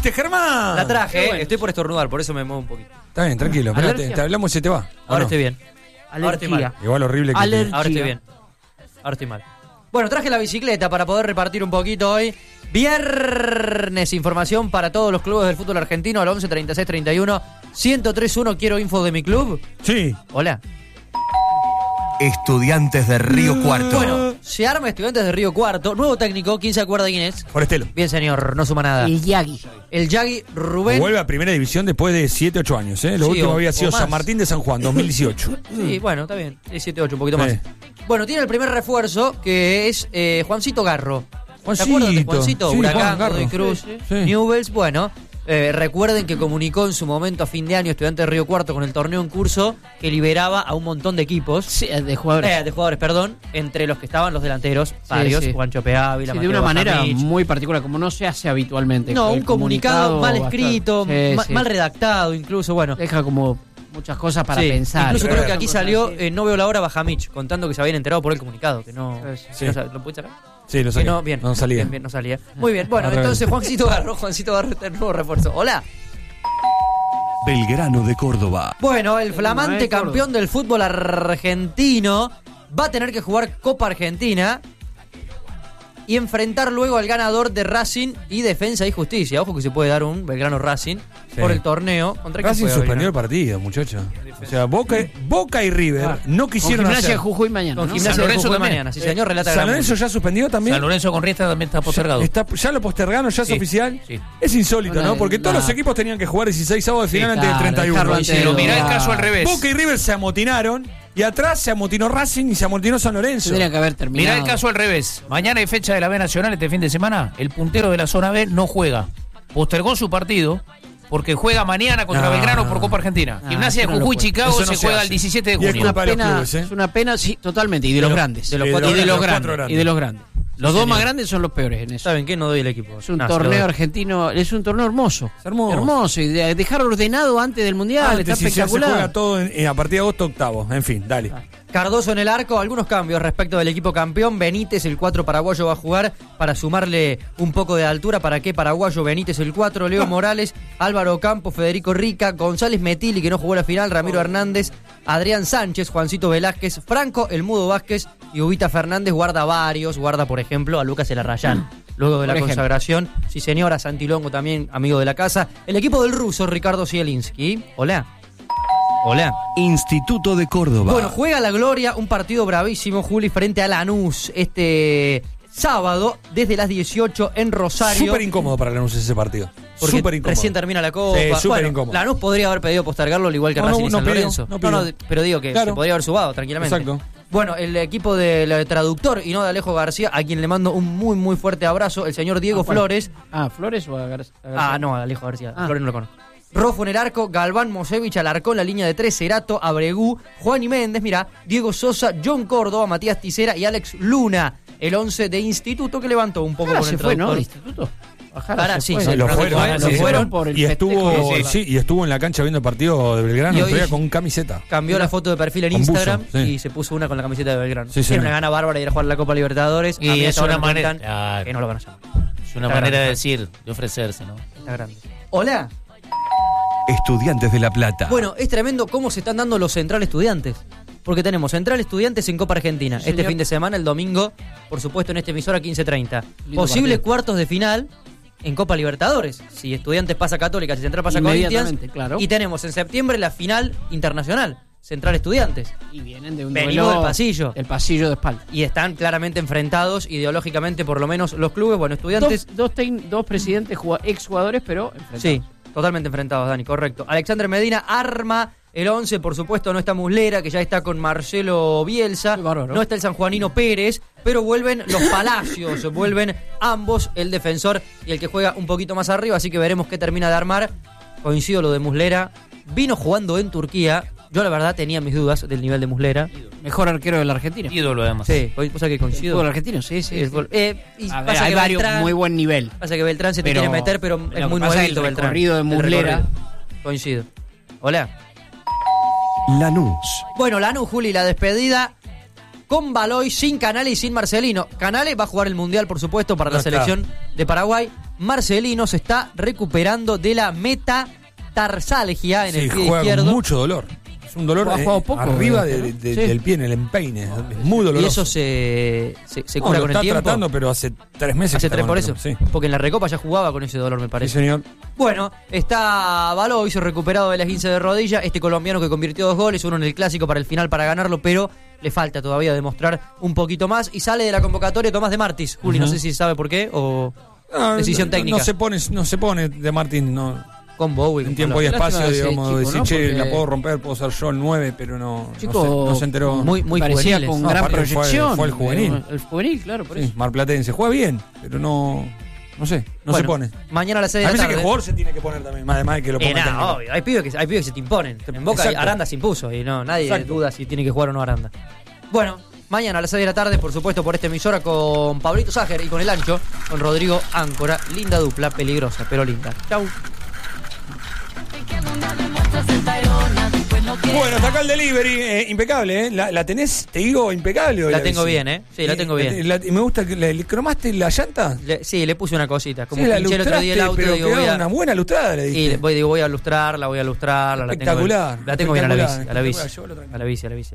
trajiste, Germán? La traje, bueno. estoy por estornudar, por eso me muevo un poquito. Está bien, tranquilo. Espérate, te hablamos y se te va. Ahora estoy bien. Ahora estoy mal. Igual horrible que Alergia. Ahora estoy bien. Ahora estoy mal. Bueno, traje la bicicleta para poder repartir un poquito hoy. Viernes, información para todos los clubes del fútbol argentino al 11 36 31 1031. Quiero info de mi club. Sí. Hola. Estudiantes de Río Cuarto. Bueno, se arma Estudiantes de Río Cuarto. Nuevo técnico, ¿quién se acuerda quién es? Forestelo. Bien, señor, no suma nada. El Yagui. El Yagui Rubén. Vuelve a primera división después de 7-8 años, ¿eh? Lo Sí, último o- había o sido más. San Martín de San Juan, 2018. Sí, bueno, está bien. 7-8, un poquito Sí. más. Bueno, tiene el primer refuerzo, que es Juancito Garro. ¿Se acuerdan de Juancito? Sí, Huracán, Juan Garro. Godoy Cruz, Sí. Newell's. Bueno, recuerden que comunicó en su momento a fin de año Estudiantes de Río Cuarto con el torneo en curso que liberaba a un montón de equipos. Sí, de jugadores. De jugadores, perdón, entre los que estaban los delanteros, varios, sí. Juancho Peávila, Sí, de Mateo una manera Bajamich. muy particular, como no se hace habitualmente. No, El un comunicado mal va a estar- escrito, Sí, sí. mal redactado incluso, bueno. Deja como muchas cosas para Sí, pensar. incluso creo que aquí Cosas salió, así. no veo la hora, Bajamich, contando que se habían enterado por el comunicado, que no... Sí. ¿Lo puedes sacar? Sí, lo Que saqué. no, bien, No salía. Bien, no salía. Muy bien, bueno, Otra vez. entonces Juancito Garro está el nuevo refuerzo. Hola. Belgrano de Córdoba. Bueno, el flamante Córdoba. campeón del fútbol argentino va a tener que jugar Copa Argentina y enfrentar luego al ganador de Racing y Defensa y Justicia. Ojo que se puede dar un Belgrano Racing por el torneo. ¿Contra quién Racing juega suspendió el Belgrano? partido, muchachos. O sea, Boca y River no quisieron Con Gimnasia hacer. de Jujuy mañana. Con ¿no? Gimnasia San de Lorenzo Jujuy también. mañana. Sí, señor, relata ¿San Gran Lorenzo Bulto. ya suspendió también? San Lorenzo con Riestra también está postergado. ¿Ya lo postergaron? ¿Ya es Sí, oficial? sí. Es insólito, Una- ¿no? Porque todos la- los equipos tenían que jugar 16 sábados de Sí, final antes del claro, 31. dejarlo antes de- Pero mirá el caso al revés. Boca y River se amotinaron y atrás se amotinó Racing y se amotinó San Lorenzo. Tendría que haber terminado. Mirá el caso al revés. Mañana hay fecha de la B Nacional este fin de semana. El puntero de la zona B no juega. Postergó su partido porque juega mañana contra No. Belgrano por Copa Argentina. Ah, Gimnasia eso de no lo Jujuy, puede. Chicago Eso no se se juega hace. el 17 de Y es junio. culpa de los Pena, clubes, ¿eh? es una pena, sí, totalmente. Y de los grandes. de los y cuatro de los grandes. grandes. Y de los grandes. Los dos más grandes son los peores en eso. ¿Saben qué? No doy el equipo. Es un No, se lo torneo doy. argentino, es un torneo hermoso. Es hermoso. Y dejar ordenado antes del Mundial, Antes, está si ya se espectacular. juega todo a partir de agosto, octavo. En fin, dale. Cardoso en el arco, algunos cambios respecto del equipo campeón. Benítez, el 4 paraguayo, va a jugar para sumarle un poco de altura. ¿Para qué paraguayo? Benítez, el 4, Leo Morales, Álvaro Campos, Federico Rica, González Metili, que no jugó la final, Ramiro Hernández, Adrián Sánchez, Juancito Velázquez, Franco, el Mudo Vázquez y Ubita Fernández. Guarda varios, guarda por ejemplo a Lucas Elarrayán. Luego de la Por ejemplo. consagración, sí señora, Santilongo también, amigo de la casa. El equipo del ruso, Ricardo Zielinski. Hola. Hola. Instituto de Córdoba. Bueno, juega la Gloria, un partido bravísimo, Juli, frente a Lanús este sábado desde las 18 en Rosario. Súper incómodo para Lanús ese partido. Porque Súper incómodo. recién termina la Copa. Sí, súper Bueno, incómodo. Lanús podría haber pedido postergarlo al igual que Racing y San pidió, Lorenzo. no pidió. Pero digo que Claro. se podría haber subado tranquilamente. Exacto. Bueno, el equipo del traductor y no de Alejo García, a quien le mando un muy muy fuerte abrazo, el señor Diego ¿cuál? Flores. ¿Flores o a García? No, Alejo García. Ah. Flores no lo conozco. Rofo en el arco, Galván Mosevich Alarcón, la línea de 3, Cerato, Abregú, Juan y Méndez, mirá, Diego Sosa, John Córdoba, Matías Ticera y Alex Luna, el 11 de Instituto que levantó un poco con se el fue, ¿no? traductor. ¿El instituto? Ahora sí, fue. sí, Lo Lo fueron, fueron por el y festejo. estuvo, Sí. y estuvo en la cancha viendo el partido de Belgrano, Y hoy- todavía con camiseta. Cambió la foto de perfil en Con buzo, Instagram sí. y se puso una con la camiseta de Belgrano. Sí, Tiene señor. una gana bárbara de ir a jugar la Copa Libertadores. Y A mí es hasta ahora una me manera- cuentan Claro. que no lo van a llamar. Es una Está manera grande. de decir, de ofrecerse, ¿no? Está grande. Hola. Estudiantes de La Plata. Bueno, es tremendo cómo se están dando los Central Estudiantes. Porque tenemos Central Estudiantes en Copa Argentina. Sí, Este señor. fin de semana, el domingo, por supuesto, en este emisora 15:30. Lindo Posibles partido. cuartos de final en Copa Libertadores. Si Estudiantes pasa Católica, si Central pasa Corinthians. Inmediatamente, claro. Y tenemos en septiembre la final internacional. Central Estudiantes. Y vienen de un Venimos duelo del pasillo. El pasillo de espalda. Y están claramente enfrentados ideológicamente, por lo menos los clubes. Bueno, Estudiantes. Dos presidentes exjugadores, pero enfrentados. Sí, totalmente enfrentados, Dani, correcto. Alexander Medina arma el 11, por supuesto no está Muslera, que ya está con Marcelo Bielsa, Qué bárbaro. no está el sanjuanino Pérez, pero vuelven los Palacios, vuelven ambos, el defensor y el que juega un poquito más arriba, así que veremos qué termina de armar. Coincido lo de Muslera, vino jugando en Turquía, yo la verdad tenía mis dudas del nivel de Muslera. Mejor arquero de la Argentina. Ídolo, además. Sí, cosa que El coincido. fútbol argentino, sí. Sí, el fútbol- y A ver, pasa hay que varios Beltrán- muy buen nivel. Pasa que Beltrán se te Pero quiere meter, pero lo es que muy pasa es nuevito el Beltrán. recorrido de El Muslera. recorrido. Coincido. Hola. Lanús. Bueno, Lanús, Juli, la despedida con Baloy, sin Canale y sin Marcelino. Canale va a jugar el Mundial, por supuesto, para No la está. selección de Paraguay. Marcelino se está recuperando de la metatarsalgia en el pie juega izquierdo. con mucho dolor. Es un dolor Ha jugado poco, arriba sí. del pie, en el empeine. Es muy doloroso. Y eso se cura con el está tiempo. tratando, pero hace 3 meses. Hace que 3 está por con eso. el- Sí. Porque en la Recopa ya jugaba con ese dolor, me Sí, parece. señor. Bueno, está Baló, hizo recuperado de la esguince de rodilla. Este colombiano que convirtió 2 goles, uno en el clásico para el final para ganarlo, pero le falta todavía demostrar un poquito más. Y sale de la convocatoria Tomás de Martis. Juli, no sé si sabe por qué o decisión técnica. No se pone de Martín, no. Con Bowie. En tiempo y Lástima espacio, de ese digamos, chico, decir, ¿no? che, Porque- la puedo romper, puedo ser yo el 9, pero no Chico, se enteró. Muy parecía juveniles. con No, gran aparte proyección. fue el juvenil. El juvenil, claro, por Sí, eso. marplatense. Juega bien, pero no sé, no se Bueno, pone. Mañana a las 6 A de la veces tarde. que el jugador se tiene que poner también, además de que lo ponga el Nada, técnico. obvio. Hay pibes que se te imponen. En Boca Exacto. Aranda se impuso y no, nadie Exacto. duda si tiene que jugar o no Aranda. Bueno, mañana a las 6 de la tarde, por supuesto, por esta emisora con Pablito Ságer y con el Ancho, con Rodrigo Áncora. Linda dupla, peligrosa, pero linda. Chau. Bueno, hasta acá el delivery, impecable, ¿eh? ¿La tenés, te digo, impecable? La tengo bien, ¿eh? Sí, la tengo bien. Y me gusta que le cromaste la llanta. Sí, le puse una cosita. Como Sí, la pinché el otro día el auto, pero digo, quedó una buena lustrada, le diste. y voy a lustrarla, La Espectacular, tengo bien a la bici, espectacular, a la bici. espectacular, llévalo tranquilo. A la bici, a la bici.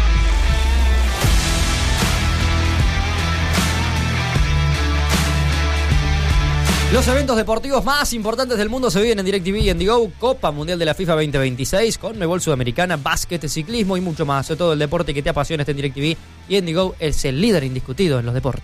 Los eventos deportivos más importantes del mundo se viven en DirecTV y en DiGo. Copa Mundial de la FIFA 2026, Conmebol Sudamericana, básquet, ciclismo y mucho más. Todo el deporte que te apasiona está en DirecTV y en DiGo es el líder indiscutido en los deportes.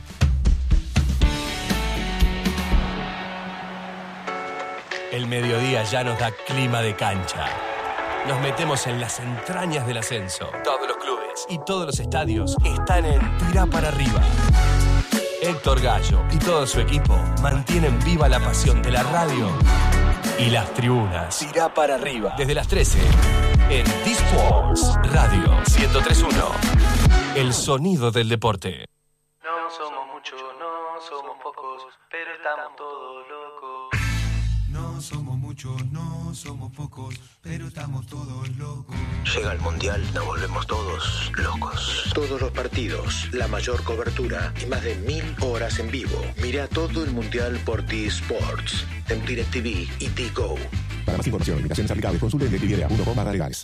El mediodía ya nos da clima de cancha. Nos metemos en las entrañas del ascenso. Todos los clubes y todos los estadios están en Tirá para arriba. Héctor Gallo y todo su equipo mantienen viva la pasión de la radio y las tribunas. Tirá para arriba. Desde las 13 en D-Sports Radio 103.1. El sonido del deporte. No somos muchos, no somos pocos, pero estamos todos locos. No somos muchos, no somos pocos, pero estamos todos locos. Llega el Mundial, nos volvemos todos locos. Todos los partidos, la mayor cobertura y más de 1000 horas en vivo. Mira todo el Mundial por T-Sports, en DirecTV y DiGo. Para más información, limitaciones aplicables, consulte en DirecTV.com/legales.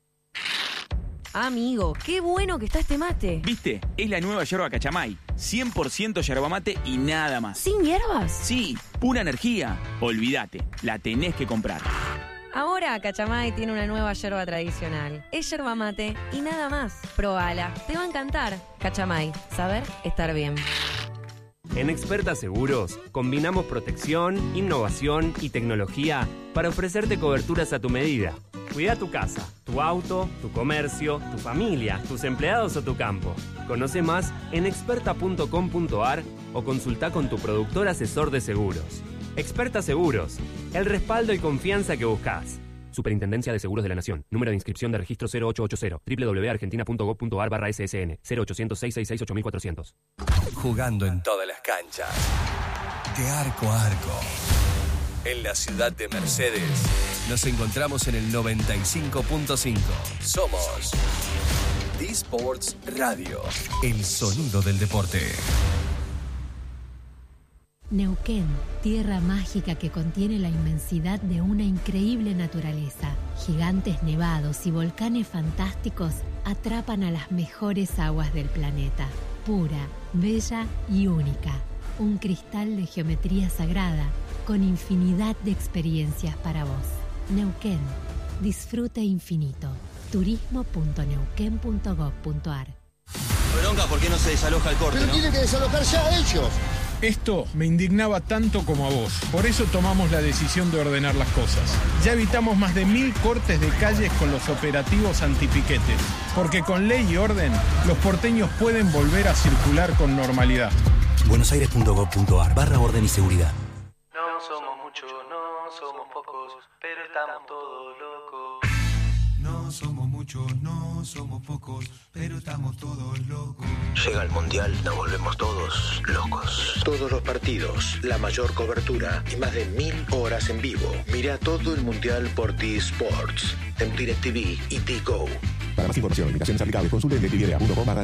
Amigo, qué bueno que está este mate. ¿Viste? Es la nueva yerba Cachamay. 100% yerba mate y nada más. ¿Sin hierbas? Sí, pura energía. Olvídate, la tenés que comprar. Ahora Cachamay tiene una nueva yerba tradicional. Es yerba mate y nada más. Probala, te va a encantar. Cachamay, saber estar bien. En Experta Seguros, combinamos protección, innovación y tecnología para ofrecerte coberturas a tu medida. Cuida tu casa, tu auto, tu comercio, tu familia, tus empleados o tu campo. Conoce más en experta.com.ar o consulta con tu productor asesor de seguros. Experta Seguros, el respaldo y confianza que buscas. Superintendencia de Seguros de la Nación. Número de inscripción de registro 0880. www.argentina.gov.ar/ssn. 0800-666-8400. Jugando en todas las canchas. De arco a arco. En la ciudad de Mercedes. Nos encontramos en el 95.5. Somos D-Sports Radio. El sonido del deporte. Neuquén, tierra mágica que contiene la inmensidad de una increíble naturaleza. Gigantes nevados y volcanes fantásticos atrapan a las mejores aguas del planeta. Pura, bella y única. Un cristal de geometría sagrada con infinidad de experiencias para vos. Neuquén, disfrute infinito. turismo.neuquén.gov.ar. Bronca, ¿por qué no se desaloja el corte? Pero tienen que desalojar ya ellos. Esto me indignaba tanto como a vos. Por eso tomamos la decisión de ordenar las cosas. Ya evitamos más de 1000 cortes de calles con los operativos antipiquetes. Porque con ley y orden, los porteños pueden volver a circular con normalidad. buenosaires.gov.ar/orden y seguridad. No somos muchos, no somos pocos, pero estamos todos locos. No somos muchos, no somos pocos, pero estamos todos locos. Llega el Mundial, nos volvemos todos locos. Todos los partidos, la mayor cobertura y más de 1000 horas en vivo. Mira todo el Mundial por T-Sports, en DirecTV y DiGo. Para más información, limitaciones aplicables, consulte en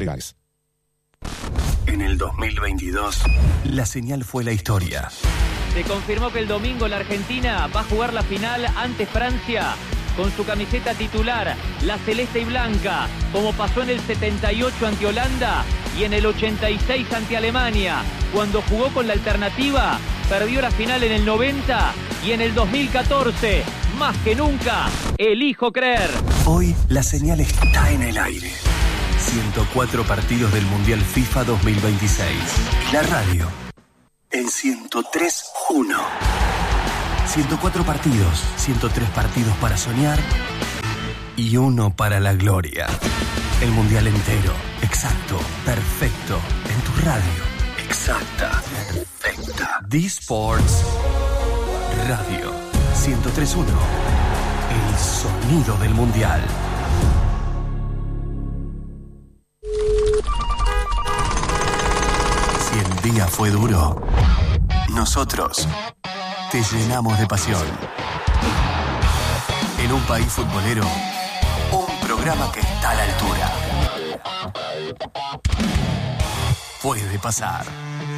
DirecTV.com/legales. En el 2022, la señal fue la historia. Se confirmó que el domingo la Argentina va a jugar la final ante Francia con su camiseta titular, la celeste y blanca, como pasó en el 78 ante Holanda y en el 86 ante Alemania. Cuando jugó con la alternativa, perdió la final en el 90 y en el 2014. Más que nunca, elijo creer. Hoy la señal está en el aire. 104 partidos del Mundial FIFA 2026. Y la radio en 103.1. 104 partidos, 103 partidos para soñar y uno para la gloria. El Mundial entero, exacto, perfecto, en tu radio. Exacta, perfecta. D-Sports Radio 103.1. El sonido del Mundial. Si el día fue duro, nosotros te llenamos de pasión. En un país futbolero, un programa que está a la altura. Puede pasar.